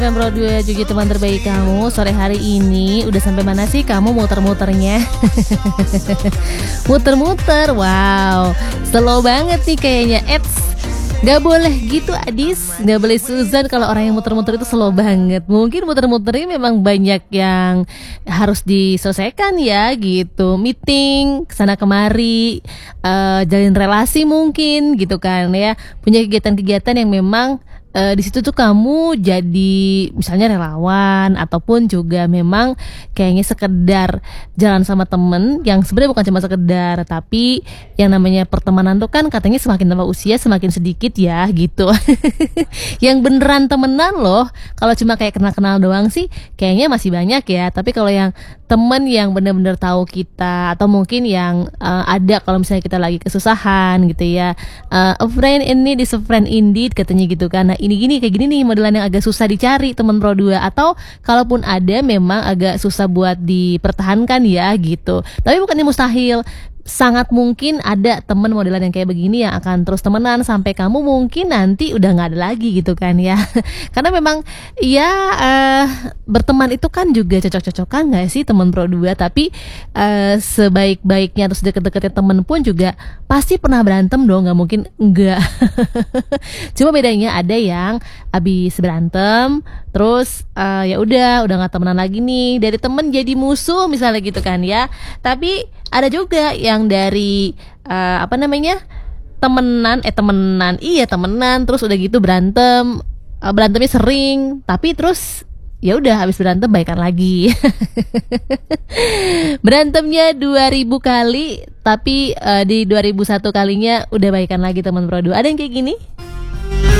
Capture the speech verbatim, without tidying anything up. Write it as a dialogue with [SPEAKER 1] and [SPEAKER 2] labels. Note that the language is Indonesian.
[SPEAKER 1] Teman Pro dua juga teman terbaik kamu. Sore hari ini udah sampai mana sih kamu muter-muternya? Muter-muter, wow, slow banget nih kayaknya. Eits, gak boleh gitu Adis, gak boleh Suzan. Kalau orang yang muter-muter itu slow banget. Mungkin muter-muternya memang banyak yang harus diselesaikan ya gitu. Meeting, kesana kemari, uh, jalin relasi mungkin gitu kan ya. Punya kegiatan-kegiatan yang memang Uh, di situ tuh kamu jadi misalnya relawan ataupun juga memang kayaknya sekedar jalan sama temen yang sebenarnya bukan cuma sekedar, tapi yang namanya pertemanan tuh kan katanya semakin tambah usia semakin sedikit ya gitu. Yang beneran temenan loh, kalau cuma kayak kenal-kenal doang sih kayaknya masih banyak ya. Tapi kalau yang temen yang bener-bener tahu kita, atau mungkin yang uh, ada kalau misalnya kita lagi kesusahan gitu ya, uh, a friend in need is a friend indeed katanya gitu kan. Nah ini gini kayak gini nih modelan yang agak susah dicari teman Pro dua, atau kalaupun ada memang agak susah buat dipertahankan ya gitu. Tapi bukannya mustahil, sangat mungkin ada temen modelan yang kayak begini yang akan terus temenan sampai kamu mungkin nanti udah nggak ada lagi gitu kan ya. Karena memang ya uh, berteman itu kan juga cocok-cocokan nggak sih temen Pro dua. Tapi uh, sebaik-baiknya terus deket-deketnya temen pun juga pasti pernah berantem dong, nggak mungkin enggak. Cuma bedanya ada yang abis berantem terus uh, ya udah udah nggak temenan lagi nih, dari temen jadi musuh misalnya gitu kan ya. Tapi ada juga yang dari uh, apa namanya temenan eh temenan iya temenan terus udah gitu berantem, uh, berantemnya sering tapi terus ya udah habis berantem baikan lagi. Berantemnya dua ribu kali tapi uh, di dua ribu satu kalinya udah baikan lagi teman Pro dua. Ada yang kayak gini?